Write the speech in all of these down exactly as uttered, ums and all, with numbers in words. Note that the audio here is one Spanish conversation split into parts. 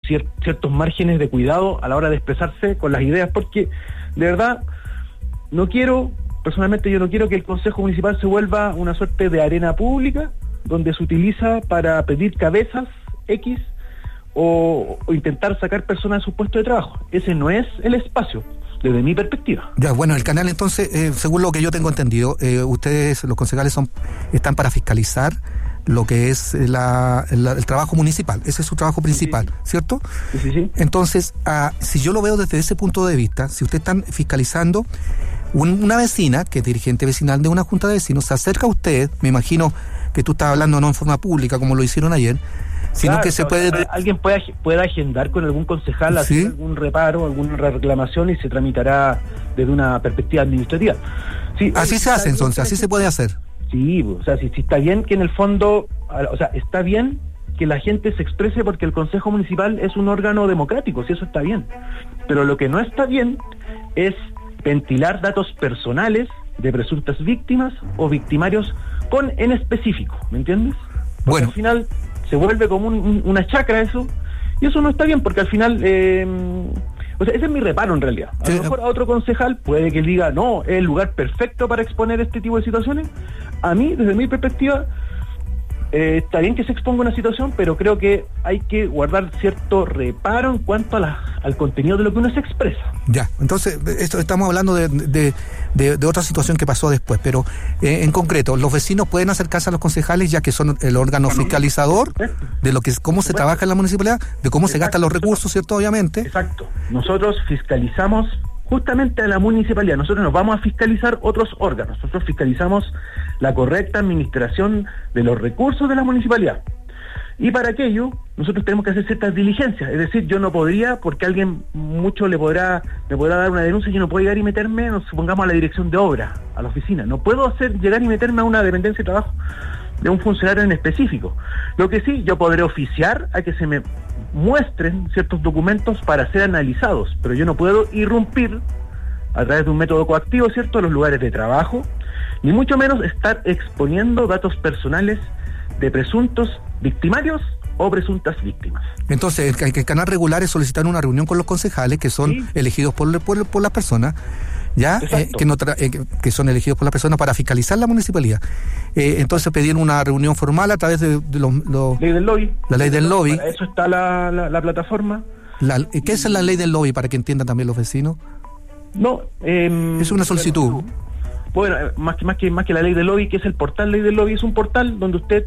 cier- ciertos márgenes de cuidado a la hora de expresarse con las ideas, porque de verdad no quiero, personalmente yo no quiero que el Consejo Municipal se vuelva una suerte de arena pública donde se utiliza para pedir cabezas X o, o intentar sacar personas de su puesto de trabajo. Ese no es el espacio, desde mi perspectiva. Ya, bueno, el canal entonces, eh, según lo que yo tengo entendido, eh, ustedes, los concejales, son están para fiscalizar lo que es la, la, el trabajo municipal. Ese es su trabajo principal, sí, sí. ¿Cierto? Sí, sí, sí. Entonces, ah, si yo lo veo desde ese punto de vista, si ustedes están fiscalizando, un, una vecina, que es dirigente vecinal de una junta de vecinos, se acerca a usted, me imagino que tú estás hablando no en forma pública como lo hicieron ayer, sino claro, que se puede... Alguien puede, puede agendar con algún concejal, ¿sí?, hacer algún reparo, alguna reclamación y se tramitará desde una perspectiva administrativa. Sí, así se hace entonces, así se puede hacer. Sí, o sea, si, si está bien que en el fondo, o sea, está bien que la gente se exprese porque el Consejo Municipal es un órgano democrático, si eso está bien. Pero lo que no está bien es ventilar datos personales de presuntas víctimas o victimarios con en específico, ¿me entiendes? Porque bueno, al final se vuelve como un, un, una chacra eso, y eso no está bien, porque al final, eh, o sea, ese es mi reparo en realidad. A sí, lo mejor a otro concejal puede que diga, no, es el lugar perfecto para exponer este tipo de situaciones. A mí, desde mi perspectiva, eh, está bien que se exponga una situación, pero creo que hay que guardar cierto reparo en cuanto a la, al contenido de lo que uno se expresa. Ya, entonces, esto estamos hablando de, de, de, de otra situación que pasó después, pero eh, en concreto, los vecinos pueden acercarse a los concejales, ya que son el órgano bueno, fiscalizador de lo que es cómo se bueno, trabaja en la municipalidad, de cómo exacto, se gastan los recursos, ¿cierto? Obviamente. Exacto. Nosotros fiscalizamos justamente a la municipalidad. Nosotros nos vamos a fiscalizar otros órganos. Nosotros fiscalizamos la correcta administración de los recursos de la municipalidad. Y para aquello, nosotros tenemos que hacer ciertas diligencias. Es decir, yo no podría, porque alguien mucho le podrá, me podrá dar una denuncia, yo no puedo llegar y meterme, nos supongamos, a la dirección de obra, a la oficina. No puedo hacer llegar y meterme a una dependencia de trabajo de un funcionario en específico. Lo que sí, yo podré oficiar a que se me muestren ciertos documentos para ser analizados, pero yo no puedo irrumpir a través de un método coactivo, ¿cierto?, a los lugares de trabajo, ni mucho menos estar exponiendo datos personales de presuntos victimarios o presuntas víctimas. Entonces, el, el canal regular es solicitar una reunión con los concejales que son sí. elegidos por, por, por las personas, ya eh, que, no tra- eh, que son elegidos por las personas para fiscalizar la municipalidad. Eh, entonces pedir una reunión formal a través de, de los, los ley del lobby. La ley del lobby. Para eso está la, la, la plataforma. La, ¿Qué es la ley del lobby para que entiendan también los vecinos? No, eh, es una solicitud. Bueno, más que más que más que la ley del lobby, que es el portal Ley del Lobby, es un portal donde usted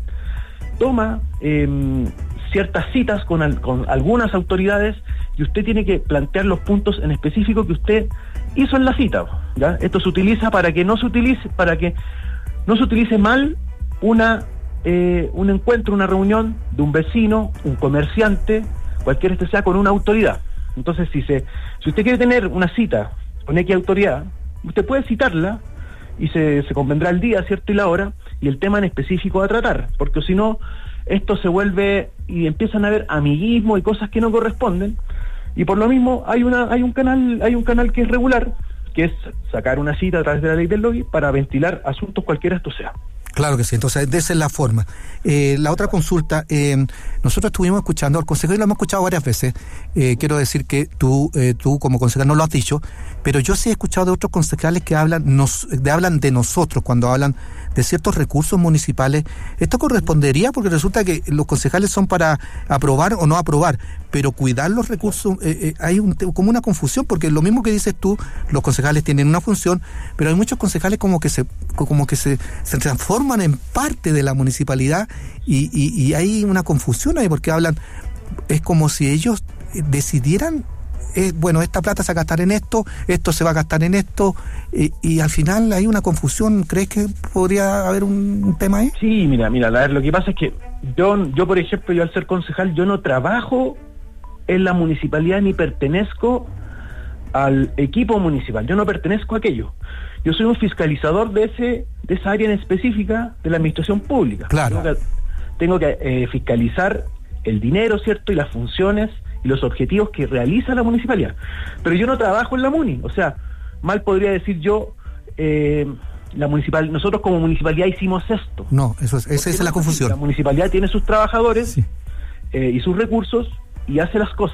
toma eh, ciertas citas con, al, con algunas autoridades y usted tiene que plantear los puntos en específico que usted hizo en la cita, ¿ya? Esto se utiliza para que no se utilice, para que no se utilice mal una eh, un encuentro, una reunión de un vecino, un comerciante, cualquiera este sea, con una autoridad. Entonces, si se, si usted quiere tener una cita con X autoridad, usted puede citarla y se, se convendrá el día, ¿cierto?, y la hora, y el tema en específico a tratar, porque si no, esto se vuelve y empiezan a haber amiguismo y cosas que no corresponden. Y por lo mismo hay una hay un canal hay un canal que es regular, que es sacar una cita a través de la ley del lobby para ventilar asuntos cualquiera esto sea. Claro que sí, entonces de esa es la forma. Eh, la otra consulta, eh, nosotros estuvimos escuchando al consejero y lo hemos escuchado varias veces. Eh, quiero decir que tú eh, tú como concejal no lo has dicho, pero yo sí he escuchado de otros concejales que hablan nos de, hablan de nosotros cuando hablan de ciertos recursos municipales. Esto correspondería porque resulta que los concejales son para aprobar o no aprobar, pero cuidar los recursos, eh, eh, hay un, como una confusión, porque lo mismo que dices tú, los concejales tienen una función, pero hay muchos concejales como que se como que se, se transforman en parte de la municipalidad y, y, y hay una confusión ahí porque hablan, es como si ellos decidieran, eh, bueno, esta plata se va a gastar en esto, esto se va a gastar en esto, eh, y al final hay una confusión. ¿Crees que podría haber un, un tema ahí? Sí, mira, mira, a ver, lo que pasa es que yo, yo por ejemplo, yo al ser concejal, yo no trabajo en la municipalidad ni pertenezco al equipo municipal, yo no pertenezco a aquello. Yo soy un fiscalizador de ese de esa área en específica de la administración pública. Claro. Tengo que, tengo que eh, fiscalizar el dinero, ¿cierto?, y las funciones y los objetivos que realiza la municipalidad. Pero yo no trabajo en la MUNI, o sea, mal podría decir yo, eh, la municipal, nosotros como municipalidad hicimos esto. No, eso es, esa es la confusión. La municipalidad tiene sus trabajadores sí. eh, y sus recursos y hace las cosas.